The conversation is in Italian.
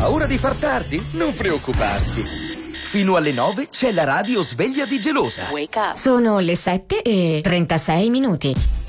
paura di far tardi? Non preoccuparti. Fino alle 9 c'è la radio sveglia di Gelosa. Wake up. Sono le 7:36.